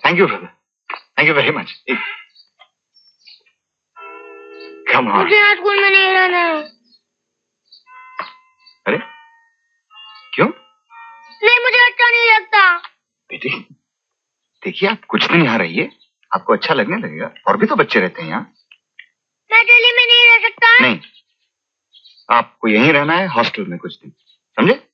Thank you brother, thank you very much. Come on. मुझे यहाँ school में नहीं रहना है। अरे क्यों? नहीं, मुझे अच्छा नहीं लगता। बेटी देखिए, आप कुछ दिन यहाँ रहिए, आपको अच्छा लगने लगेगा। और भी तो बच्चे रहते हैं यहाँ। मैं दिल्ली में नहीं रह सकता। नहीं, आपको यहीं रहना है, हॉस्टल में कुछ दिन, समझे?